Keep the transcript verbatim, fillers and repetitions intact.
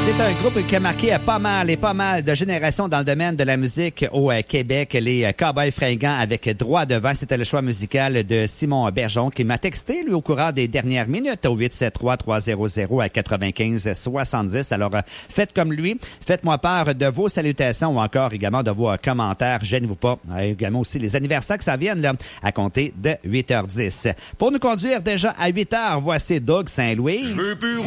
C'est un groupe qui a marqué pas mal et pas mal de générations dans le domaine de la musique au Québec, les Cowboys Fringants avec Droit devant. C'était le choix musical de Simon Bergeron qui m'a texté, lui, au courant des dernières minutes au huit sept trois trois zéro zéro à quatre-vingt-quinze soixante-dix. Alors, faites comme lui. Faites-moi part de vos salutations ou encore également de vos commentaires. Gênez-vous pas. Également aussi les anniversaires que ça vienne là, à compter de huit heures dix. Pour nous conduire déjà à huit heures, voici Doug Saint-Louis. Je veux plus